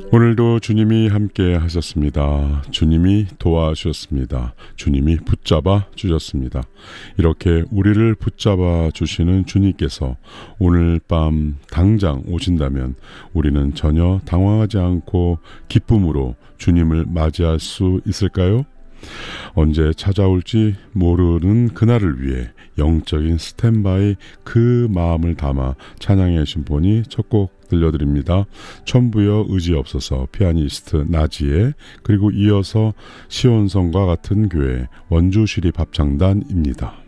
오늘도 주님이 함께 하셨습니다. 주님이 도와주셨습니다. 주님이 붙잡아 주셨습니다. 이렇게 우리를 붙잡아 주시는 주님께서 오늘 밤 당장 오신다면 우리는 전혀 당황하지 않고 기쁨으로 주님을 맞이할 수 있을까요? 언제 찾아올지 모르는 그날을 위해 영적인 스탠바이 그 마음을 담아 찬양의 심포니 첫 곡 들려드립니다. 천부여 의지 없어서 피아니스트 나지에, 그리고 이어서 시온성과 같은 교회 원주시립합창단입니다.